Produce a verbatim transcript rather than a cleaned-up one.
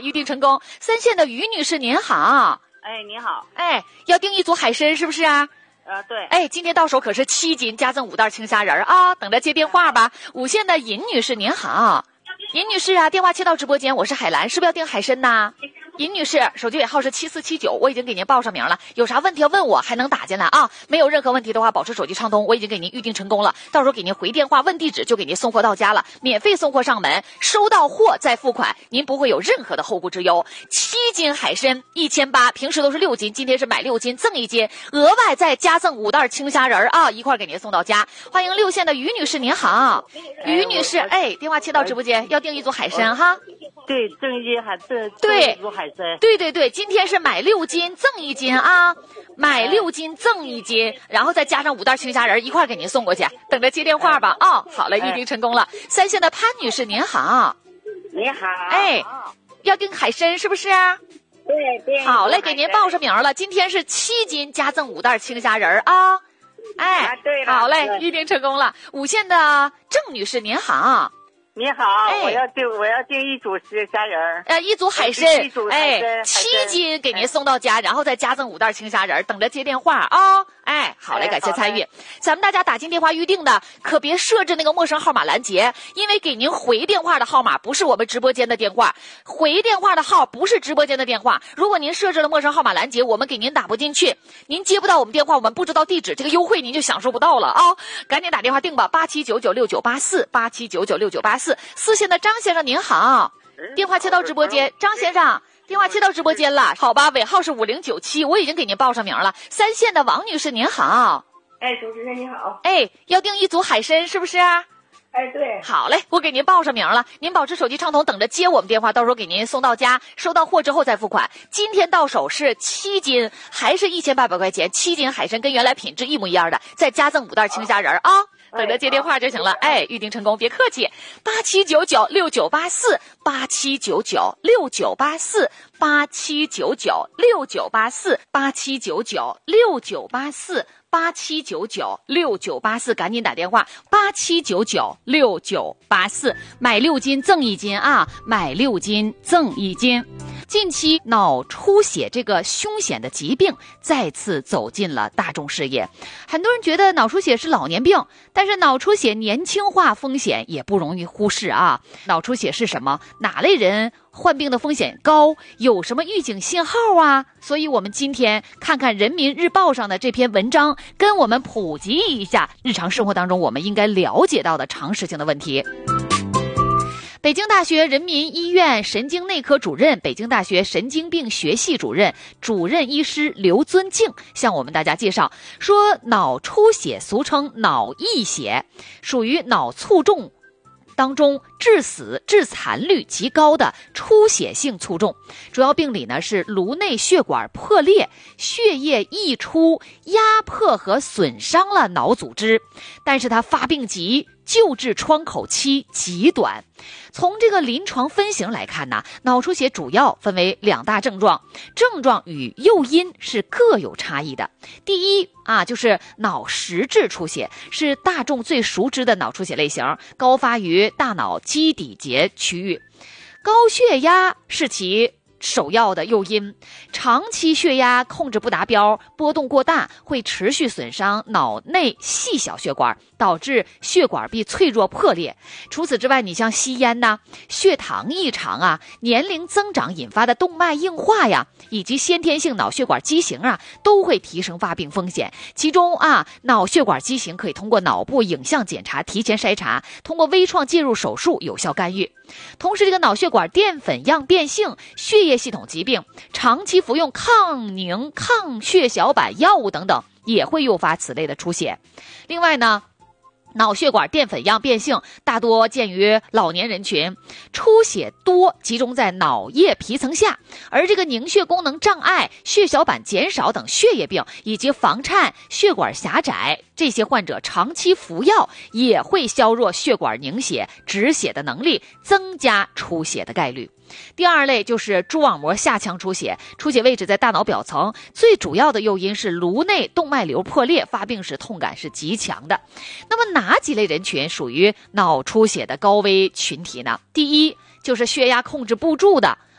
预定成功。三线的于女士您好。 哎，你好。 哎，要订一组海参是不是啊？ 呃，对。 哎，今天到手可是七斤，加赠五袋青虾仁啊！等着接电话吧。五线的尹女士您好。尹女士啊，电话切到直播间，我是海兰，是不是要订海参呢？尹女士，手机尾号是七四七九，我已经给您报上名了，有啥问题要问我，还能打进来啊。没有任何问题的话，保持手机畅通，我已经给您预定成功了，到时候给您回电话问地址，就给您送货到家了，免费送货上门，收到货再付款，您不会有任何的后顾之忧。七斤海参一千八，平时都是六斤，今天是买六斤赠一斤，额外再加赠五袋青虾仁啊，一块给您送到家。欢迎六线的于女士您好。于女士，哎，电话切到直播间，要订一组海参哈。 对，赠一斤海赠对一组海参。 对对对，今天是买六斤赠一斤啊，买六斤赠一斤，然后再加上五袋青虾仁一块给您送过去，等着接电话吧啊、哦。好嘞，预定成功了。三线的潘女士您好。 你好。 哎，要订海参是不是？ 对对。 好嘞，给您报上名了，今天是七斤加赠五袋青虾仁啊。哎， 啊对了， 好嘞，预定成功了。五线的郑女士您好。 你好，哎、我要订我要订一组虾仁， 呃，一组海参，哎，七斤给您送到家，然后再加赠五袋青虾仁，等着接电话啊、哦！哎，好嘞，感谢参与。哎、咱们大家打进电话预定的，可别设置那个陌生号码拦截，因为给您回电话的号码不是我们直播间的电话，回电话的号不是直播间的电话。如果您设置了陌生号码拦截，我们给您打不进去，您接不到我们电话，我们不知道地址，这个优惠您就享受不到了啊、哦！赶紧打电话订吧，八七九九六九八四，八七九九六九八四。四四线的张先生您好，电话切到直播间，张先生电话切到直播间了，好吧，尾号是五零九七，我已经给您报上名了。三线的王女士您好。 哎，主持人你好。 哎，要订一组海参是不是？ 哎，对。 好嘞，我给您报上名了，您保持手机畅通，等着接我们电话，到时候给您送到家，收到货之后再付款。今天到手是七斤，还是一千八百块钱，七斤海参跟原来品质一模一样的，再加赠五袋青虾仁啊。等着接电话就行了，哎，预定成功，别客气。八七九九六九八四，八七九九六九八四，八七九九六九八四，八七九九六九八四，八七九九六九八四，赶紧打电话，八七九九六九八四，买六斤赠一斤啊，买六斤赠一斤。近期脑出血这个凶险的疾病再次走进了大众视野，很多人觉得脑出血是老年病，但是脑出血年轻化风险也不容易忽视啊。脑出血是什么？哪类人患病的风险高？有什么预警信号啊？所以我们今天看看人民日报上的这篇文章，跟我们普及一下日常生活当中我们应该了解到的常识性的问题。北京大学人民医院神经内科主任、北京大学神经病学系主任、主任医师刘尊敬向我们大家介绍说，脑出血俗称脑溢血，属于脑卒中当中致死致残率极高的出血性卒中，主要病理呢是颅内血管破裂，血液溢出，压迫和损伤了脑组织，但是它发病急，救治窗口期极短。从这个临床分型来看呢，脑出血主要分为两大症状，症状与诱因是各有差异的。第一啊，就是脑实质出血，是大众最熟知的脑出血类型，高发于大脑基底节区域。高血压是其首要的诱因，长期血压控制不达标，波动过大，会持续损伤脑内细小血管，导致血管壁脆弱破裂。除此之外，你像吸烟呐、血糖异常啊、年龄增长引发的动脉硬化呀，以及先天性脑血管畸形啊，都会提升发病风险。其中啊，脑血管畸形可以通过脑部影像检查提前筛查，通过微创介入手术有效干预。同时，这个脑血管淀粉样变性、血液系统疾病，长期服用抗凝、抗血小板药物等等，也会诱发此类的出血。另外呢，脑血管淀粉样变性大多见于老年人群，出血多集中在脑叶皮层下，而这个凝血功能障碍、血小板减少等血液病以及房颤、血管狭窄，这些患者长期服药也会削弱血管凝血、止血的能力，增加出血的概率。第二类就是蛛网膜下腔出血，出血位置在大脑表层，最主要的诱因是颅内动脉瘤破裂，发病时痛感是极强的。那么哪几类人群属于脑出血的高危群体呢？第一，就是血压控制不住的